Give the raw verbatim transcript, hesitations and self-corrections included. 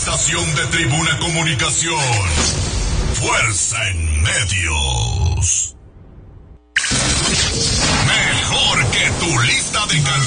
estación de Tribuna Comunicación. Fuerza en medios. Mejor que tu lista de canciones.